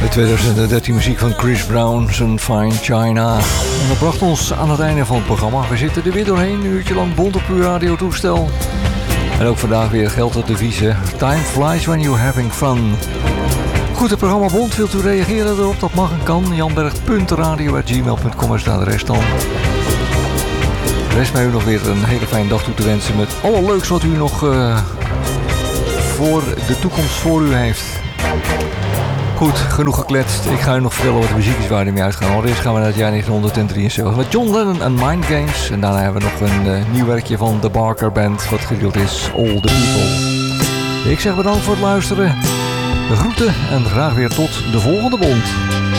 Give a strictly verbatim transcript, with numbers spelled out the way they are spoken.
twintig dertien muziek van Chris Brown, zijn Fine China. En dat bracht ons aan het einde van het programma. We zitten er weer doorheen, een uurtje lang bont op uw radiotoestel. En ook vandaag weer geldt het devies: Time flies when you're having fun. Goed, het programma Bond, wilt u reageren erop? Dat mag en kan. janberg punt radio apenstaartje gmail punt com is daar de rest dan. Rest mij u nog weer een hele fijne dag toe te wensen met alle leuks wat u nog uh, voor de toekomst voor u heeft. Goed, genoeg gekletst. Ik ga u nog vertellen wat de muziek is waar we mee uitgaan. Allereerst gaan we naar het jaar negentien drieënzeventig met John Lennon en Mind Games. En daarna hebben we nog een uh, nieuw werkje van The Barker Band, wat gedeeld is All the People. Ik zeg bedankt voor het luisteren. De groeten en graag weer tot de volgende Bond.